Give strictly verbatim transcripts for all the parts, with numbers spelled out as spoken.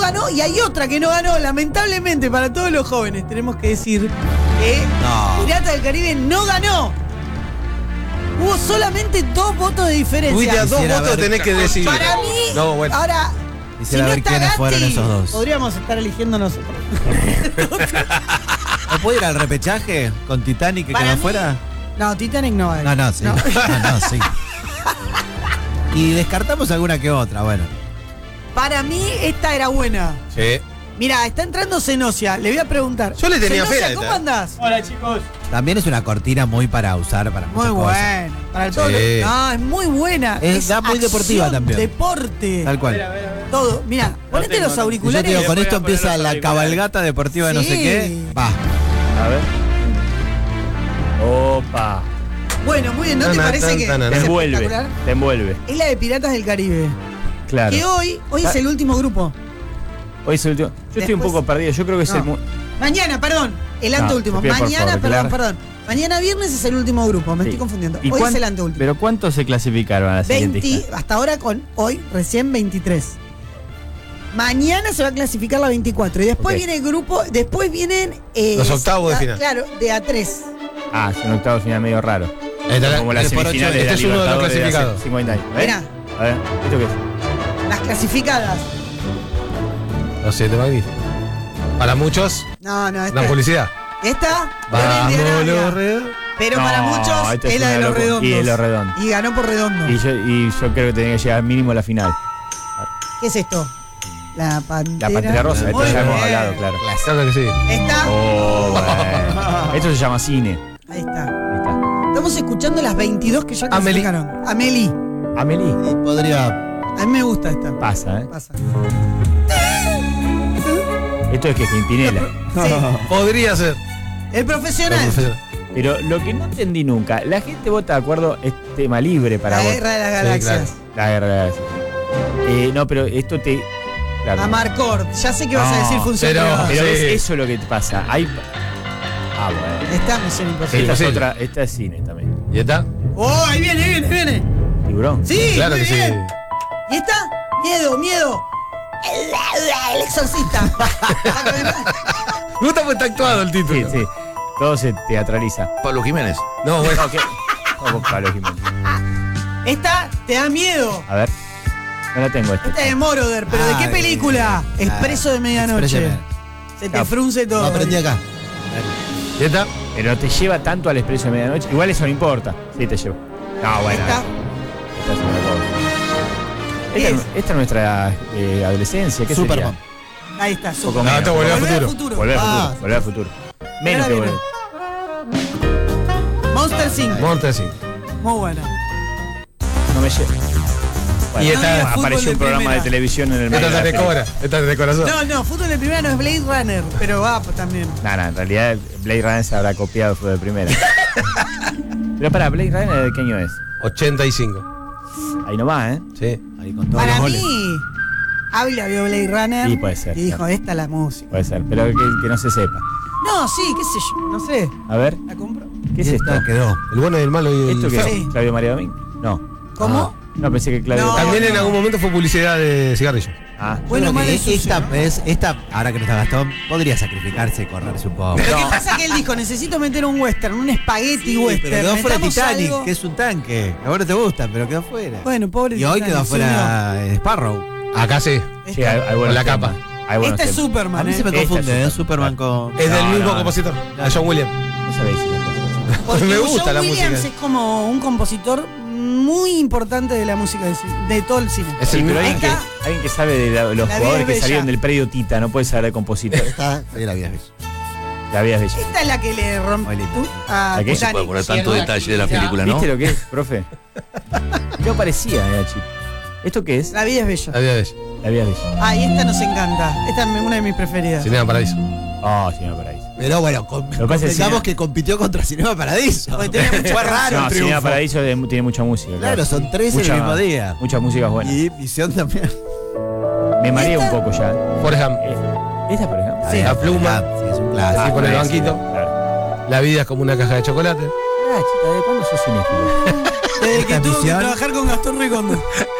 ganó, y hay otra que no ganó, lamentablemente para todos los jóvenes, tenemos que decir que No. Piratas del Caribe no ganó. Hubo solamente dos votos de diferencia. Tuviste a dos Quisiera votos, ver- tenés que decir. Para mí, No, bueno. ahora, si Quisiera no ver está quiénes Gatti, fueron esos dos. podríamos estar eligiendo nosotros. ¿No puede ir al repechaje con Titanic que Para quedó mí- afuera? No, Titanic no va a ir. No, no, sí. No, no, sí. Y descartamos alguna que otra, bueno. Para mí, esta era buena. Sí. Mira, está entrando Zenosia, le voy a preguntar. Yo le tenía fe a Zenosia, esta. ¿cómo andás? Hola, chicos. También es una cortina muy para usar para Muy muchas cosas. buena. Para el todo. Sí. No, es muy buena. Es- da muy acción, deportiva también. Deporte. Tal cual. A ver, a ver. Todo. Mira, ponete tengo, los no. Y yo auriculares. te digo, con Voy a esto poner empieza los la auriculares. cabalgata deportiva de no sé Sí. qué. Va. A ver. Opa. Bueno, muy bien, ¿no te Tan, parece tan, que tan, es Te envuelve. espectacular? Te envuelve. Es la de Piratas del Caribe. Claro. Que hoy, hoy es el último grupo. Hoy es el último. Yo estoy un Después- poco perdido. Yo creo que es No. el. mu- Mañana, perdón. El No, anteúltimo. te pido, por Mañana, favor, perdón, Pilar. perdón. Mañana viernes es el último grupo, me Sí. estoy confundiendo. ¿Y Hoy cuán- es el anteúltimo. Pero ¿cuántos se clasificaron a la siguiente? veinte, hasta ahora con hoy, recién veintitrés. Mañana se va a clasificar la veinticuatro. Y después Ok. viene el grupo, después vienen. eh, Los octavos de ah, final. Claro, de A tres. Ah, es un octavo final medio raro. Esta- Como las este por ocho, semifinales de este la es uno de los Libertadores de hace clasificados. cincuenta años. ¿Eh? Mirá. A ver, ¿esto qué es? Las clasificadas. Los siete magníficos. Para muchos, No, no, esta. la publicidad. Esta. Vamos, Loren de Arabia. los reos. Pero No, para muchos esta es la de una los locura. redondos. Y de los redondos. Y ganó por redondo. Y yo, y yo creo que tenía que llegar mínimo a la final. ¿Qué es esto? La pantera. La Pantera Rosa, esto Muy ya hemos bien. hablado, claro. Claro que sí. ¿Esta? Oh, bueno. Esto se llama cine. Ahí está. Ahí está. Estamos escuchando las veintidós que ya Amelie. clasificaron. Amelie. Amelie. Y podría. A mí me gusta esta. Pasa, ¿eh? Pasa. Esto es que es Pimpinela. Sí. Podría ser. El profesional. Profesor. Pero lo que no entendí nunca, la gente vota de acuerdo, es tema libre para La votar. guerra de las Sí, galaxias. La guerra de las- eh, No, pero esto te. Claro. Amarcord. Ya sé que vas a No, decir función pero- privada. Pero Sí. es eso lo que te pasa. Hay. Ah, bueno. Esta misión imposible. Esta es imposible. otra, esta es cine también. ¿Y esta? Oh, ahí viene, ahí viene, ahí viene. ¿Tiburón? Sí, Claro muy que sí. bien. ¿Y esta? Miedo, miedo. El, el exorcista. Me gusta porque está actuado el título. Sí, sí. Todo se teatraliza. Pablo Jiménez. No, bueno. No, ¿qué? ¿Cómo Pablo Jiménez? Esta te da miedo. A ver. No la tengo esta. Esta es de Moroder, pero ¿de qué Ay, película? Expreso de medianoche. Expreso de- Se te No. frunce todo. Lo aprendí acá. ¿Y esta? Pero no te lleva tanto al expreso de medianoche. Igual eso no importa. Sí, te lleva. No, bueno. Esta. Esta es otra cosa. ¿Qué Esta, es? esta es nuestra eh, adolescencia. ¿Qué Superman. Ahí está, Poco Superman. No, menos. esta volvió al Volver al futuro. futuro. Volver al Ah, futuro. Volver al futuro. Menos que Ahora volver. Monster cinco. Monte sí. Muy buena. No me lleva. Bueno, Y esta- apareció Fútbol de un programa primera. de televisión en el medio. Esta de te la decora. Esta te de corazón. No, no, fútbol de primera no es Blade Runner, pero va pues, también. No, no, en realidad Blade Runner se habrá copiado fue de primera. Pero para, Blade Runner ¿de qué año es? ochenta y cinco. Ahí nomás, ¿eh? Sí. Ahí con todos Para los goles. mí, Ávila vio Blade Runner Sí, puede ser, y dijo, claro. esta es la música. Puede ser, pero que, que no se sepa. No, sí, qué sé yo, no sé. A ver, ¿La compro? ¿qué es Y esto? esta quedó. El bueno y el malo y el ¿Esto qué feo. es? Sí. ¿Claudio María Domingo? No. ¿Cómo? No, pensé que Claudio. No. También en algún momento fue publicidad de cigarrillos. Ah, Yo Bueno, creo mal que y sucio, esta, ¿no? es, esta, ahora que no está Gastón, podría sacrificarse y correrse un poco. Pero No. ¿qué pasa que él dijo? Necesito meter un western, un espagueti Sí, western. pero quedó fuera metamos Titanic, algo. que es un tanque. A vos no te gusta, pero quedó fuera. Bueno, pobre Y hoy Titanic, quedó se fuera eh, Sparrow. Acá sí. unió. sí, hay, hay buenos Con la temas. capa. Hay buenos Este es temas. Superman, A mí ¿eh? se me Esta es confunde, ¿eh? Superman. Superman con. Es del No, mismo no. compositor, de John Williams. No sabéis si las cosas. Porque Me gusta John la Williams música. es como un compositor muy importante de la música de, cine- de todo el cine. Es Sí, el pero mismo. alguien que, Esta- alguien que sabe de la- los La jugadores vida es que bella. salieron del predio Tita, no puede saber de compositor. Esta, ahí la vida es. La vida es bella. Esta es la que le Muy rompió lindo. a ¿La qué? No se puede poner tanto Titanic, detalle de la ¿cierto? película, ¿no? ¿Viste lo que es, profe? Yo parecía, era chico. ¿Esto qué es? La vida es bella. La vida de ella. La vida es bella. Ah, y esta nos encanta. Esta es una de mis preferidas. Cinema Paraíso. Oh, Cinema Paraíso. Pero bueno, con, Lo que pasa es que convengamos Cinema- que compitió contra Cinema Paradiso. Porque tenía mucha Fue raro No, el Cinema triunfo. Paraíso de- tiene mucha música. Claro, son tres en Mucha- el mismo día. Muchas músicas buenas. Y Visión también. Me mareé un esta? poco ya. Forrest Gump. Eh, ¿Esta, por ejemplo? Sí. La pluma. Sí, es un Ah, clásico. Así con el claro, banquito. Claro. La vida es como una caja de chocolate. Ah, chica, ¿de cuándo sos cinéfilo? Desde que Esta tuvo que misión- trabajar con Gastón Ricondo.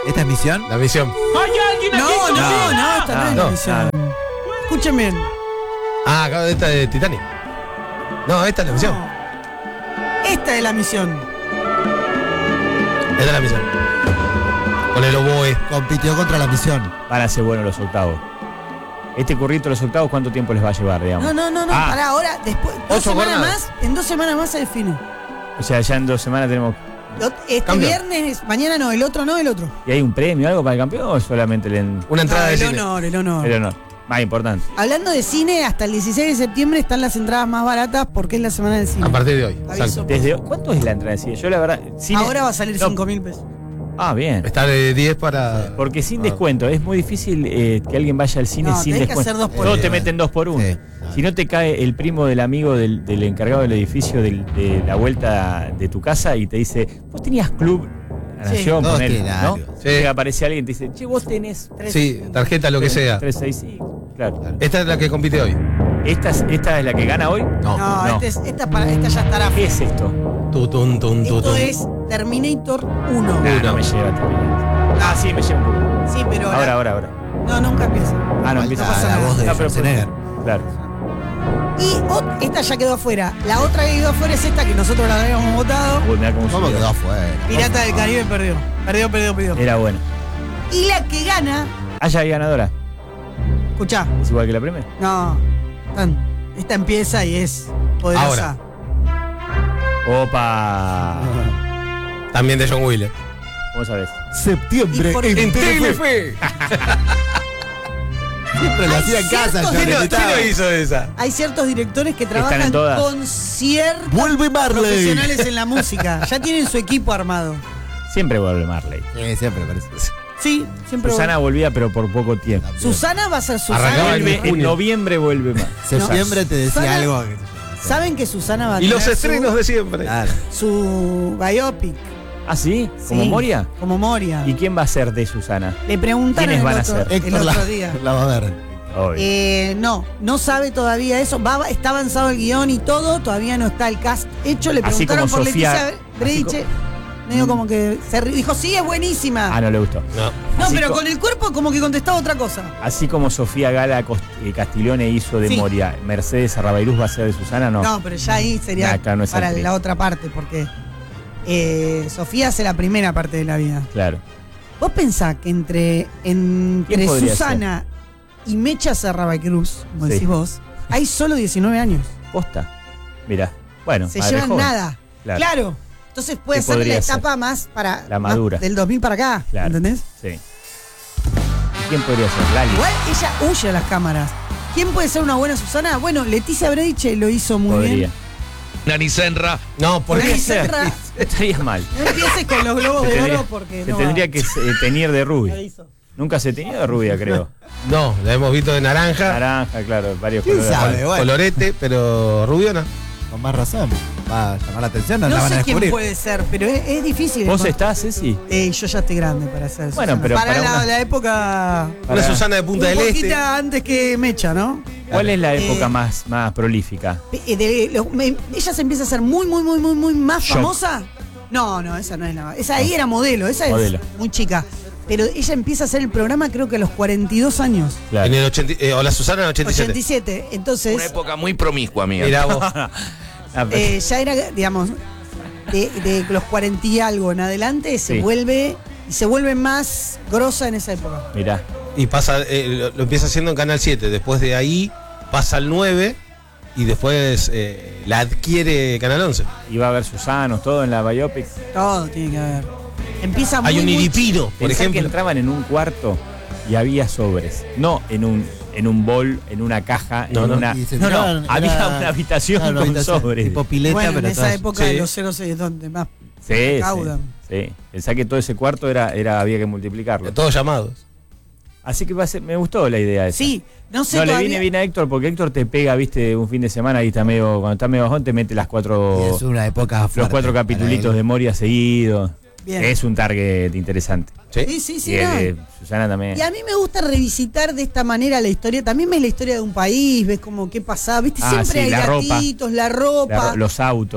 ¿Esta es misión? La misión. No, no, no, esta no, es la no, misión. Escuchen bien. Ah, acá esta de Titanic. No, esta es la misión. Esta es la misión. Esta es la misión. Con el oboe. Compitió contra la misión. Van a ser buenos los octavos. Este currito de los octavos, ¿cuánto tiempo les va a llevar, digamos? No, no, no, no, Ah. pará, ahora, después, dos Ocho semanas jornadas. más, en dos semanas más se define. O sea, ya en dos semanas tenemos... Lo- Este Cambio. viernes, mañana no, el otro no, el otro. ¿Y hay un premio algo para el campeón o solamente el, en- Una entrada No, de el cine. honor, el honor. el honor? Más importante. Hablando de cine, hasta el dieciséis de septiembre están las entradas más baratas porque es la semana del cine. A partir de hoy. Aviso. Exacto. Desde, ¿Cuánto es la entrada de cine? Yo la verdad... cine- Ahora va a salir No, cinco mil pesos. Ah, bien. Está de diez para. Porque sin Ah. descuento, es muy difícil eh, que alguien vaya al cine No, sin tenés que descuento. hacer dos por Todos uno. te meten dos por uno. Sí. Si no te cae el primo del amigo del, del encargado del edificio del- de la vuelta de tu casa y te dice, vos tenías club La Sí. Nación, Todos ponele, tienen ¿no? algo. Sí. Llega, aparece alguien y te dice, che, vos tenés tres, Sí, tarjeta, lo que sea. tres, seis, cinco. Claro. Esta es la que compite hoy. ¿Esta es, ¿Esta es la que gana hoy? No. No, no. Este es- esta, para, esta ya estará. ¿Qué es esto? Tu, tun, tun, tu, Esto tun. es Terminator uno. Nah, Uno. no me lleva también. Ah, sí, me lleva un poco. Sí, pero. Ahora, ahora, ahora. No, nunca empieza. Ah, no, Falta empieza a la pasar voz de No, pero- Schwarzenegger. Claro. Y ot- esta ya quedó afuera. La otra que quedó afuera es esta que nosotros la habíamos votado. Uy, mirá cómo ¿Cómo subió. quedó afuera? Pirata del Caribe perdió. Perdió, perdió, perdió. Era bueno. Y la que gana. Ah, ya hay ganadora. Escuchá. ¿Es igual que la primera? No. Tan- esta empieza y es poderosa. Opa. También de John Williams. ¿Cómo sabes? Septiembre Y por- en en Telefe. Siempre lo Hay hacía en casa. ciertos yo de le los- gritaba. hizo esa? Hay ciertos directores que Están trabajan en todas. con ciertos Vuelve Marley. profesionales en la música. Ya tienen su equipo armado. Siempre vuelve Marley. Sí, siempre parece. Sí, siempre. Susana volvía, pero por poco tiempo. Susana va a ser Susana. Arrancaba en Vuelve, en junio. noviembre vuelve más. Septiembre te decía Susana- algo. ¿Saben que Susana va a Y tener los estrenos su, de siempre. Claro. su biopic? ¿Ah, sí? ¿Como Sí, Moria? Como Moria. ¿Y quién va a ser de Susana? Le preguntaron ¿Quiénes el van a otro, ser? el Héctor otro la, día. la va a ver. Obvio. Eh, no, no sabe todavía eso. Va, está avanzado el guión y todo. Todavía no está el cast hecho. Le Así preguntaron como por Sofía- Leticia Brediche. Medio como que se ri- dijo, sí, es buenísima. Ah, no le gustó. No. no, así pero co- con el cuerpo como que contestaba otra cosa. Así como Sofía Gala Cost- eh, Castiglione hizo de Sí. Moria, Mercedes Arrabairuz va a ser de Susana, no. No, pero ya ahí sería Nah, claro, no es para actriz. la otra parte, porque eh, Sofía hace la primera parte de la vida. Claro. ¿Vos pensás que entre, entre ¿Quién podría Susana y Mecha Serrabacruz, como Sí. decís vos, hay solo diecinueve años? Posta. Mira. Bueno, Se madre llevan joven. nada. Claro. Claro. Entonces puede ¿Qué ser la podría ser? etapa más para La más madura. del dos mil para acá, Claro. ¿entendés? Sí. ¿Y quién podría ser? Lali. Igual ella huye a las cámaras. ¿Quién puede ser una buena Susana? Bueno, Leticia Brediche lo hizo muy Podría. bien. Nani Senra. No, ¿por Podría qué? ser. No estaría mal. No empieces con los globos Se de tendría, oro porque se no tendría va. que eh, teñir de Ya rubia. hizo. Nunca se teñió de rubia, creo. No, la hemos visto de naranja, Naranja, claro, varios ¿Quién colores. sabe? Bueno. colorete, pero rubiona. Con más razón. Va a llamar la atención, no, No la van a sé quién descubrir. puede ser, pero es, es difícil. ¿Vos encontrar- estás, Ceci? Eh, yo ya estoy grande para hacer eso. Bueno, pero para, para la, una- la época. Una Para- Susana de Punta un del Este. poquita antes que Mecha, ¿no? ¿Cuál es la Eh, época más, más prolífica? Eh, de- lo- me- ella se empieza a ser muy, muy, muy, muy, muy más Shock. famosa. No, no, esa no es la. Esa ahí era modelo, esa Modelo. es muy chica. Pero ella empieza a hacer el programa creo que a los cuarenta y dos años. Claro. En el ochenta, eh, o la Susana en el ochenta y siete. ochenta y siete. Entonces, Una época muy promiscua, amiga. Mirá vos. Ah, pero- eh, ya era, digamos, de, de los cuarenta y algo en adelante se Sí. vuelve. Y se vuelve más grosa en esa época. Mirá. Y pasa, eh, lo, lo empieza haciendo en Canal siete. Después de ahí pasa al nueve y después eh, la adquiere Canal once. Iba a haber Susanos, todo en la biopic. Todo tiene que haber. Empieza muy, Hay un muy iripino, por Pensá que ejemplo. entraban en un cuarto y había sobres. No en un, en un bol, en una caja, No, en no, una. Y se No, no, entraban, había era- una habitación claro, una con habitación sobres. Tipo pileta, Bueno, en pero esa todas- época sí. de los cero seis es donde más Sí, sí, recaudan. sí. Pensá que todo ese cuarto era, era había que multiplicarlo. Todos llamados. Así que va a ser- me gustó la idea esa. Sí, no sé No le todavía- viene bien a Héctor porque Héctor te pega, viste, un fin de semana y está medio, cuando está medio bajón te mete las cuatro, Y es una época los fuerte cuatro para capitulitos él. de Moria seguidos. Bien. Es un target interesante. ¿Sí? Sí, sí, sí. y el no. de Susana también. Y a mí me gusta revisitar de esta manera la historia. También ves la historia de un país, ves como qué pasaba, viste, Ah, siempre sí, hay la ropa. gatitos, la ropa. La- los autos.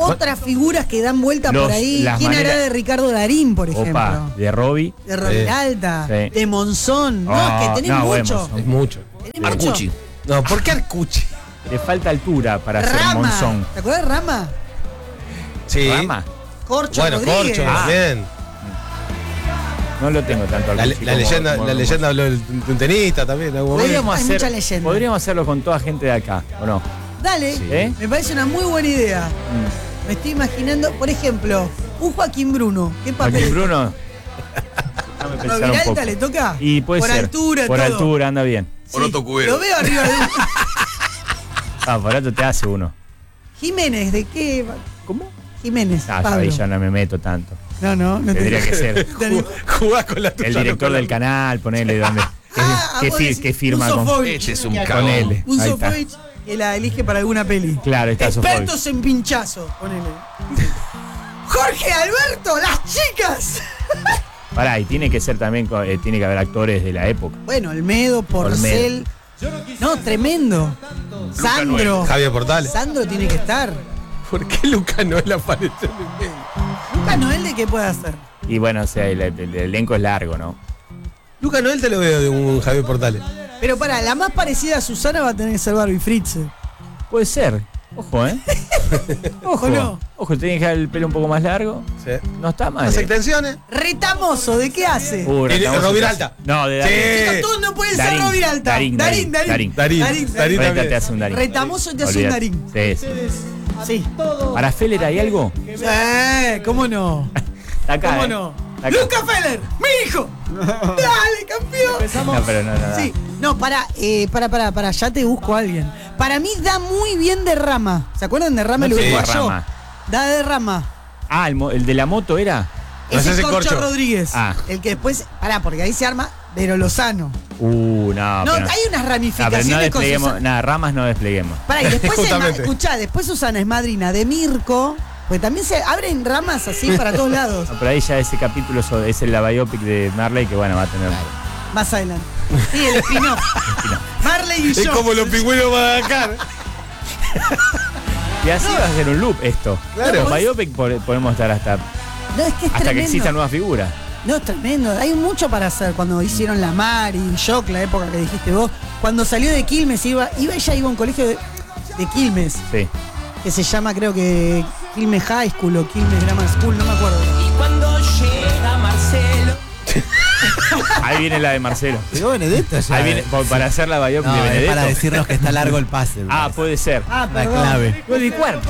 otras figuras que dan vuelta Los- por ahí. las ¿Quién hará maneras- de Ricardo Darín, por ejemplo? Opa, de Robbie. De Roviralta, Sí. de Monzón. No, Oh, es que tenés no, bueno, mucho. Monzón. Es mucho. Tenés mucho. Arcucci. No, ¿por qué Arcucci? Le falta altura para hacer Rama. Monzón. ¿Te acuerdas de Rama? Sí. Rama. Corcho Bueno, Rodríguez. Corcho Ah. también. No lo tengo tanto al La, Arcucci la como- leyenda, como- la leyenda habló del- de un tenista también. en algún momento. Podríamos, Hay hacer, mucha leyenda. podríamos hacerlo con toda gente de acá, ¿o no? Dale, Sí. ¿Eh? me parece una muy buena idea. Mm. Me estoy imaginando, por ejemplo, un Joaquín Bruno. ¿Qué papel? Joaquín Bruno. Déjame pensar un ¿Roviralta poco. le toca? Y puede por ser. altura, Por todo. altura, anda bien. Sí, Poroto Cubero. Lo veo arriba de un... Ah, por alto te hace uno. Jiménez, ¿de qué? ¿Cómo? Jiménez. Ah, yo Pablo. ahí ya no me meto tanto. No, no, no Tendría te- que ser Dale. Jugá con la tuya. el no director con la del mía. canal, ponele donde. Que, Ah, que vos fir- decís, que firma un con. Sofovich. Ese es un Ponele. cagón. Ponele. Un Ahí está. Sofovich que la elige para alguna peli. Claro, está Sofovich. Expertos en pinchazo, ponele. Jorge Alberto, las chicas. Pará, y tiene que ser también, co- eh, tiene que haber actores de la época. Bueno, Olmedo, Porcel. No, tremendo. Sandro. Javier Portales. Sandro tiene que estar. ¿Por qué Luca Noel apareció en el medio? Luca Noel, ¿de qué puede hacer? Y bueno, o sea, el, el- el elenco es largo, ¿no? Luca Noel te lo veo de un Javier Portales. Pero para, la más parecida a Susana va a tener que ser Barbie Fritz. Puede ser. Ojo, ¿eh? Ojo, ¿O no? Ojo, tiene que dejar el pelo un poco más largo. Sí. No está mal. Las eh. extensiones. Retamoso, ¿de qué hace? Uh, El- Retamoso Roviralta. te hace- No, de Darín. Sí. Chicos, todos no pueden ser Darín, Roviralta. Darín, Darín, Darín, Darín. Darín, Darín, Darín Darín. Reta también. te hace un Darín. Retamoso te hace un Olvídate. Darín. Sí, sí. Sí. ¿Para Feller hay algo? Sí, ¿cómo no? Está acá. ¿Cómo eh. no? Está acá. ¡Luca Feller! ¡Mi hijo! ¡Dale, campeón! No, pero no, no, no. Sí, no, para, eh, para, para, para, ya te busco a alguien. Para mí da muy bien de Rama. ¿Se acuerdan de Rama? No el tengo uruguayo? Rama. Da de Rama. Ah, el, mo- el de la moto era. No, Ese ese es es Corcho, Corcho. Rodríguez. Ah. El que después, pará, porque ahí se arma Vero Lozano. Uh, no. No, pero- hay unas Ah, pero ramificaciones no con despleguemos. Susana. Nada, ramas no despleguemos. Pará, y después, es ma- Justamente. escuchá, después Susana es madrina de Mirko. Pues también se abren ramas así para todos lados. No, pero ahí ya ese capítulo so- es el la biopic de Marley que bueno, va a tener. Más adelante. Sí, el spin-off. Marley y Es yo. como los pingüinos de Madagascar. Y así va a ser un loop esto. Claro. Los biopic po- podemos estar hasta, No, es que es hasta que tremendo. existan nuevas figuras. No, es tremendo. Hay mucho para hacer. Cuando hicieron La Mar y Shock, la época que dijiste vos. Cuando salió de Quilmes, iba, iba ella iba a un colegio de, de Quilmes, Sí. que se llama, creo que Quilmes High School o Quilmes Grammar School, no me acuerdo. Y cuando llega Marcelo. Ahí viene la de Marcelo. Llegó Benedetto ya. Ahí viene, po- para hacer la biopic No, de es Benedetto. para decirnos que está largo el pase. me Ah, parece. puede ser. Ah, La perdón. clave. Nueve y cuarto.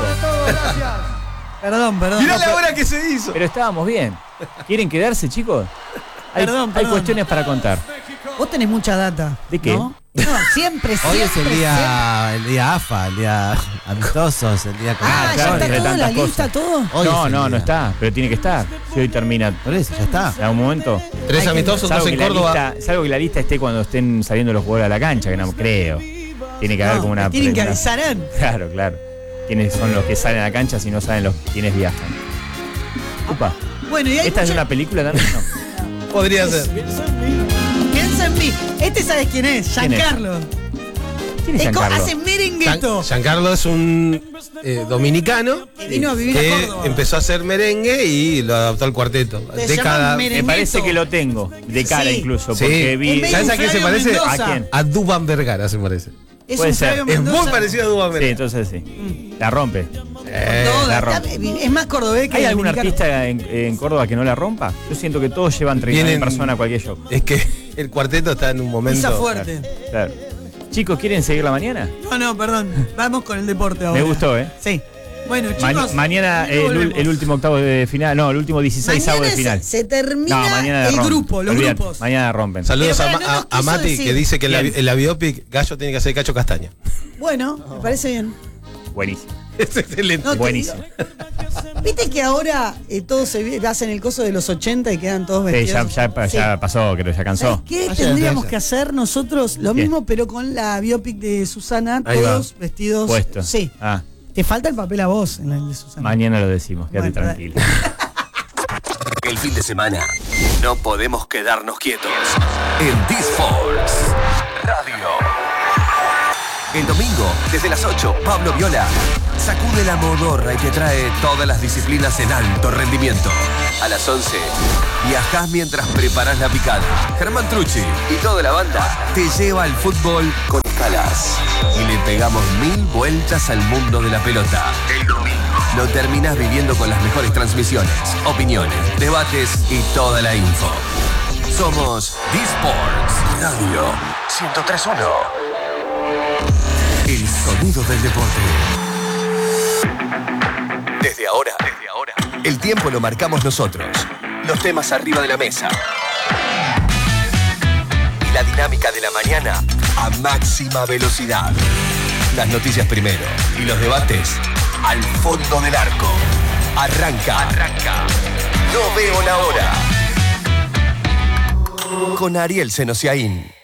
Perdón, perdón. Mirá No, la pero- hora que se hizo. Pero estábamos bien. ¿Quieren quedarse, chicos? Hay, Perdón, hay perdón. cuestiones para contar. Vos tenés mucha data. ¿De qué? ¿no? No, siempre, siempre. Hoy es el siempre. día, el día A F A, el día amistosos, el día con Ah, Ah, ya claro, está entre todo, la tantas lista, cosas. todo. Hoy no, es el no, no día. está. Pero tiene que estar. Si hoy termina. Por eso, ya está. En algún momento. Tres Hay que- amistosos, dos Salvo en que, la Córdoba. lista, salvo que la lista esté cuando estén saliendo los jugadores a la cancha, que no creo. Tiene que haber No, como una. tienen que una- avisarán. Claro, claro. ¿Quiénes son los que salen a la cancha si no saben los quiénes viajan? Upa. Bueno, y hay ¿Esta es de mucha- una película también? No. Podría ser. Piensa en mí. Este sabes quién es, ¿Quién es? Giancarlo. ¿Quién es Es co- Giancarlo? hace merengueto. Gian- Giancarlo es un eh, dominicano Que vino a vivir a que Córdoba. empezó a hacer merengue y lo adaptó al cuarteto. Se Década. llama Me Merengueto. parece que lo tengo. De cara Sí. incluso. Sí. Porque Es vi. medio ¿Sabes a quién se Flavio parece? Mendoza. ¿A quién? A Duban Vergara se parece. Es Puede un ser. Flavio Es Mendoza. muy parecido a Duban Sí, Vergara. entonces sí. La rompe. Eh, Toda, la está- rompe. es más cordobés que ¿Hay algún dominicano. artista en, en Córdoba que no la rompa? Yo siento que todos llevan treinta mil Vienen- personas a cualquier show. Es que el cuarteto está en un momento. Pisa fuerte. Claro. Chicos, ¿quieren seguir la mañana? No, no, perdón. Vamos con el deporte ahora. Me gustó, ¿eh? Sí. Bueno, Ma- chicos. mañana luego el, volvemos. el último octavo de final, no, el último dieciséis Mañana de se- final. Se, termina No, mañana el rompen. grupo, los Olvídate, grupos. Mañana rompen. Saludos Pero a, para, Ma- no a- nos a quiso Mati decir. que dice que en la, ¿Quién? en la biopic Gallo tiene que hacer Cacho Castaña. Bueno, me parece bien. Buenísimo. Es excelente. No, te Buenísimo. digo- ¿Viste que ahora eh, todos se vi- hacen el coso de los ochenta y quedan todos Sí, ya, vestidos? ya, Sí. ya pasó, creo, ya ¿Sabes cansó. qué Vayan, tendríamos vayan. que hacer nosotros? Lo ¿Qué? mismo, pero con la biopic de Susana, Ahí va. todos vestidos. Puesto. Sí. Ah, Te falta el papel a vos en la de Susana. mañana lo decimos, quédate Bueno, tranquilo. El fin de semana no podemos quedarnos quietos. En This Force Radio. El domingo, desde las ocho, Pablo Viola sacude la modorra y te trae todas las disciplinas en alto rendimiento. A las once, viajás mientras preparás la picada. Germán Trucci y toda la banda te lleva al fútbol con escalas. Y le pegamos mil vueltas al mundo de la pelota. El domingo lo terminás viviendo con las mejores transmisiones, opiniones, debates y toda la info. Somos D-Sports Radio ciento tres punto uno. El sonido del deporte. Desde ahora, desde ahora, el tiempo lo marcamos nosotros. Los temas arriba de la mesa. Y la dinámica de la mañana a máxima velocidad. Las noticias primero y los debates al fondo del arco. Arranca. Arranca. No veo la hora. Con Ariel Senosiaín.